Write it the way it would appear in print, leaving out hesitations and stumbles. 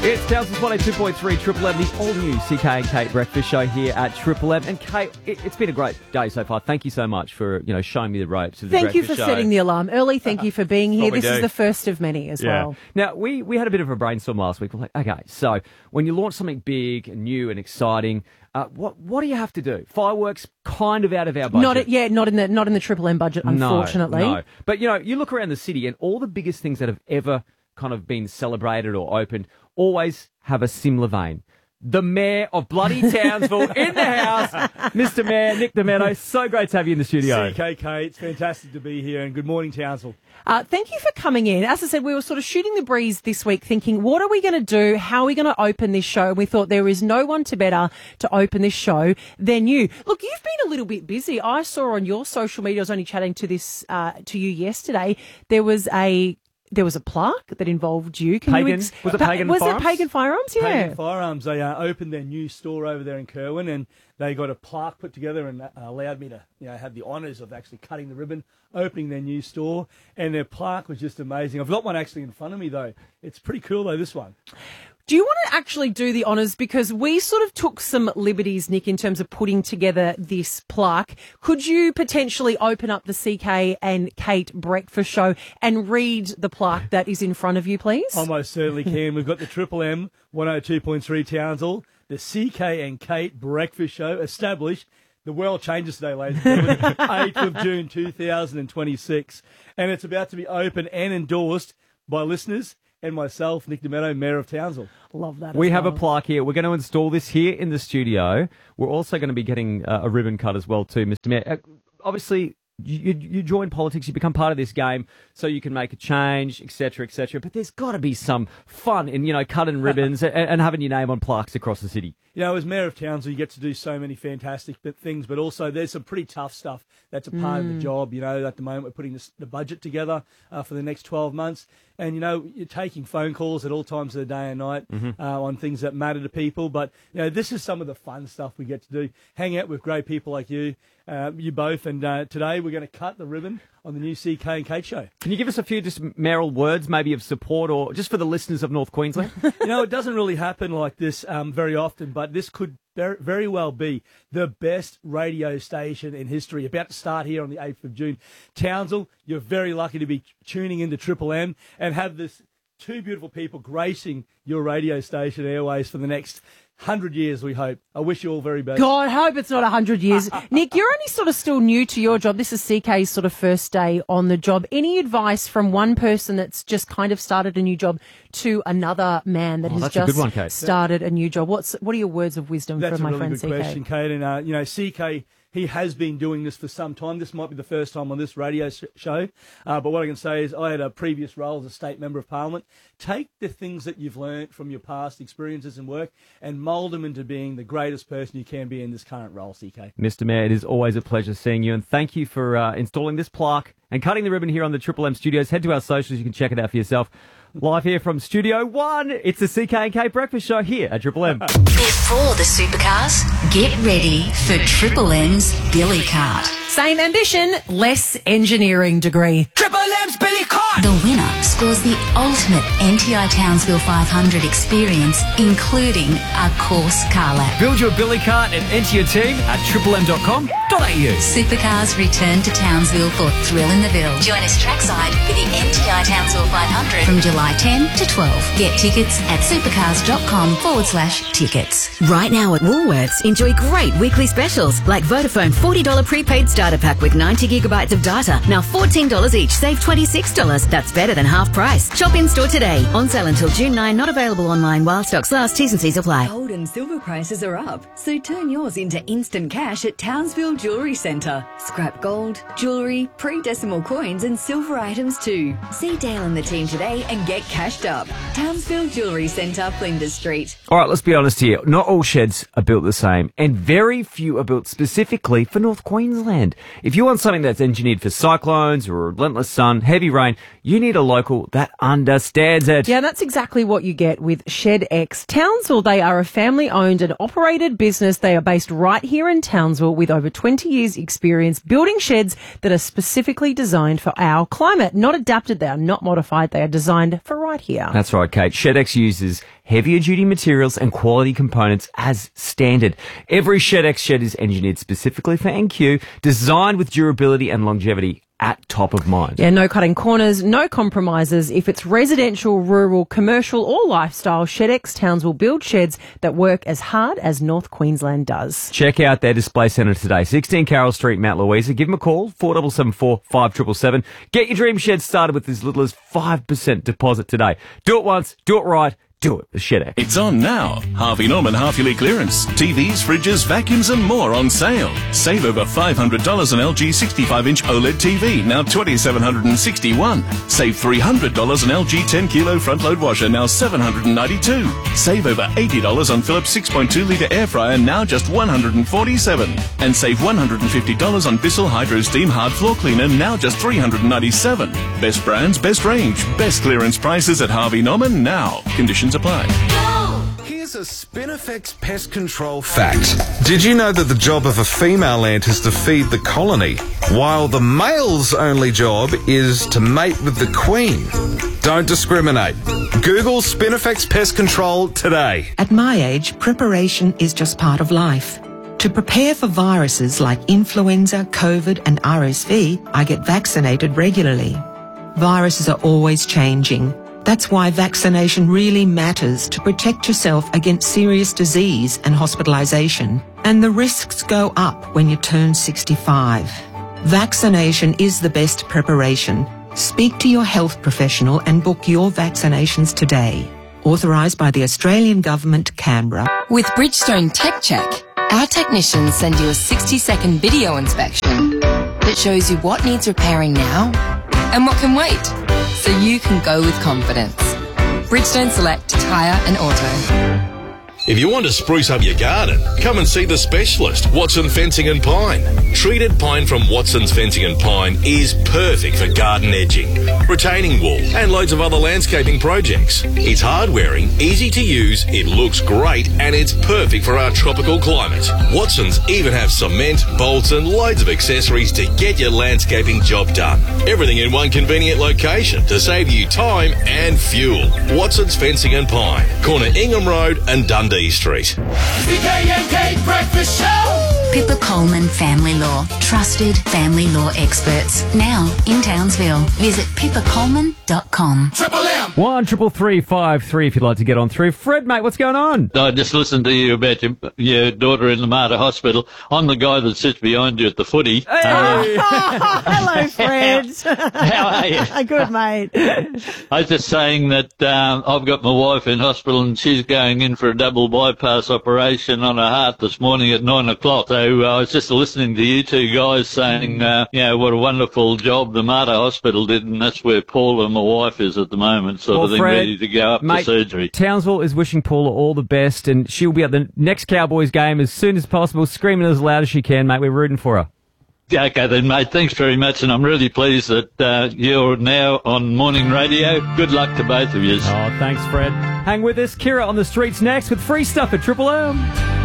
It's Townsville's 102.3 Triple M, the all-new CK and Kate breakfast show here at Triple M. And Kate, it's been a great day so far. Thank you so much for showing me the ropes of the breakfast show. Thank you for setting the alarm early. Thank you for being here. This is the first of many as well. Now, we had a bit of a brainstorm last week. We're like, okay, so when you launch something big and new and exciting, what do you have to do? Fireworks kind of out of our budget. Not in the Triple M budget, unfortunately. No. But you look around the city and all the biggest things that have ever kind of been celebrated or opened always have a similar vein. The Mayor of bloody Townsville in the house, Mr. Mayor Nick Demento. So great to have you in the studio. CKK, it's fantastic to be here, and good morning, Townsville. Thank you for coming in. As I said, we were sort of shooting the breeze this week thinking, what are we going to do? How are we going to open this show? And we thought there is no one to better to open this show than you. Look, you've been a little bit busy. I saw on your social media, I was only chatting to you yesterday, there was a plaque that involved you. Was it Pagan Firearms? Was it Pagan Firearms? Yeah. Pagan Firearms. They opened their new store over there in Kerwin, and they got a plaque put together and allowed me to have the honours of actually cutting the ribbon, opening their new store, and their plaque was just amazing. I've got one actually in front of me, though. It's pretty cool, though, this one. Do you want to actually do the honours? Because we sort of took some liberties, Nick, in terms of putting together this plaque. Could you potentially open up the CK and Kate breakfast show and read the plaque that is in front of you, please? I most certainly can. We've got the Triple M 102.3 Townsville, the CK and Kate breakfast show, established. The world changes today, ladies and gentlemen. 8th of June 2026. And it's about to be opened and endorsed by listeners and myself, Nick Demento, Mayor of Townsville. Love that. We have a plaque here. We're going to install this here in the studio. We're also going to be getting a ribbon cut as well too, Mr. Mayor. Obviously, you join politics, you become part of this game so you can make a change, etc., etc. But there's got to be some fun in, cutting ribbons and having your name on plaques across the city. As Mayor of Townsville, you get to do so many fantastic things, but also there's some pretty tough stuff that's a part of the job. At the moment, we're putting the budget together for the next 12 months. And, you're taking phone calls at all times of the day and night on things that matter to people. But, this is some of the fun stuff we get to do. Hang out with great people like you both. And today we're going to cut the ribbon on the new CK and Kate show. Can you give us a few just mayoral words, maybe of support or just for the listeners of North Queensland? It doesn't really happen like this very often, but this could very well be the best radio station in history. About to start here on the 8th of June. Townsville, you're very lucky to be tuning into Triple M and have this two beautiful people gracing your radio station airways for the next 100 years, we hope. I wish you all very best. God, I hope it's not 100 years. Nick, you're only sort of still new to your job. This is CK's sort of first day on the job. Any advice from one person that's just kind of started a new job to another man that has just started a new job? What are your words of wisdom from my friend CK? That's a really good question, Kate. And, CK, he has been doing this for some time. This might be the first time on this radio show. But what I can say is I had a previous role as a state member of parliament. Take the things that you've learned from your past experiences and work and mould them into being the greatest person you can be in this current role, CK. Mr. Mayor, it is always a pleasure seeing you. And thank you for installing this plaque and cutting the ribbon here on the Triple M studios. Head to our socials. You can check it out for yourself. Live here from Studio 1, it's the CK and K Breakfast Show here at Triple M. Before the supercars, get ready for Triple M's Billy Cart. Same ambition, less engineering degree. Triple M's Billy Cart! The winner scores the ultimate NTI Townsville 500 experience, including a course car lap. Build your Billy Cart and enter your team at triplem.com.au. Supercars return to Townsville for Thrill in the Ville. Join us trackside for the NTI Townsville 500 from July 10 to 12. Get tickets at supercars.com/tickets. Right now at Woolworths, enjoy great weekly specials like Vodafone $40 prepaid starter pack with 90 gigabytes of data. Now $14 each, save $26. That's better than half price. Shop in store today. On sale until June 9, not available online while stocks last. T's and C's apply. Gold and silver prices are up, so turn yours into instant cash at Townsville Jewellery Centre. Scrap gold, jewellery, pre-decimal coins and silver items too. See Dale and the team today and get cashed up. Townsville Jewellery Centre, Flinders Street. All right, let's be honest here. Not all sheds are built the same, and very few are built specifically for North Queensland. If you want something that's engineered for cyclones or relentless sun, heavy rain, you need a local that understands it. Yeah, that's exactly what you get with Shed X. Townsville, they are a family-owned and operated business. They are based right here in Townsville with over 20 years' experience building sheds that are specifically designed for our climate. Not adapted, they are not modified, they are designed for right here. That's right, Kate. ShedX uses heavier duty materials and quality components as standard. Every ShedX shed is engineered specifically for NQ, designed with durability and longevity at top of mind. Yeah, no cutting corners, no compromises. If it's residential, rural, commercial or lifestyle, ShedX Townsville build sheds that work as hard as North Queensland does. Check out their display centre today, 16 Carroll Street, Mount Louisa. Give them a call, 4774 5777. Get your dream shed started with as little as 5% deposit today. Do it once, do it right. Do it with ShedX. It's on now. Harvey Norman half-yearly clearance. TVs, fridges, vacuums and more on sale. Save over $500 on LG 65-inch OLED TV, now $2,761. Save $300 on LG 10-kilo front-load washer, now $792. Save over $80 on Philips 6.2-litre air fryer, now just $147. And save $150 on Bissell Hydro Steam hard floor cleaner, now just $397. Best brands, best range, best clearance prices at Harvey Norman now. Conditions apply. Here's a Spinifex pest control fact. Did you know that the job of a female ant is to feed the colony, while the male's only job is to mate with the queen? Don't discriminate. Google Spinifex pest control today. At my age, preparation is just part of life. To prepare for viruses like influenza, COVID and RSV, I get vaccinated regularly. Viruses are always changing. That's why vaccination really matters to protect yourself against serious disease and hospitalisation. And the risks go up when you turn 65. Vaccination is the best preparation. Speak to your health professional and book your vaccinations today. Authorised by the Australian Government, Canberra. With Bridgestone Tech Check, our technicians send you a 60-second video inspection that shows you what needs repairing now and what can wait, so you can go with confidence. Bridgestone Select Tyre and Auto. If you want to spruce up your garden, come and see the specialist, Watson Fencing and Pine. Treated pine from Watson's Fencing and Pine is perfect for garden edging, retaining wall, and loads of other landscaping projects. It's hard-wearing, easy to use, it looks great, and it's perfect for our tropical climate. Watson's even have cement, bolts, and loads of accessories to get your landscaping job done. Everything in one convenient location to save you time and fuel. Watson's Fencing and Pine, corner Ingham Road and Dundee Street. CKNK Breakfast Show! Pippa Coleman Family Law. Trusted family law experts. Now in Townsville. Visit pippacoleman.com. Triple M! 133353 if you'd like to get on through. Fred, mate, what's going on? I just listened to you about your daughter in the Mater Hospital. I'm the guy that sits behind you at the footy. Hey. Hello, Fred. How are you? Good, mate. I was just saying that I've got my wife in hospital and she's going in for a double bypass operation on her heart this morning at 9 o'clock. So I was just listening to you two guys saying, what a wonderful job the Mater Hospital did, and that's where Paula, my wife, is at the moment, sort of thing, Fred, ready to go up mate, for surgery. Townsville is wishing Paula all the best, and she'll be at the next Cowboys game as soon as possible, screaming as loud as she can, mate. We're rooting for her. Yeah, okay then, mate. Thanks very much, and I'm really pleased that you're now on morning radio. Good luck to both of you. Oh, thanks, Fred. Hang with us. Kira on the streets next with free stuff at Triple M.